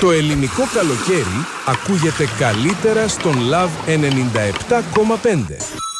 Το ελληνικό καλοκαίρι ακούγεται καλύτερα στον Love 97,5.